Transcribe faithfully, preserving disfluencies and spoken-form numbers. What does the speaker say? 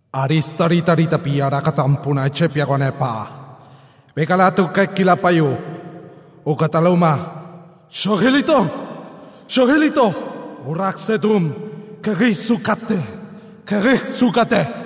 Aristarita piara katampuna cepia konepa. Bekalatu kekila payu. O kataluma. Shogelito. Shogelito. Urak sedum. Kerisukate. Kerisukate.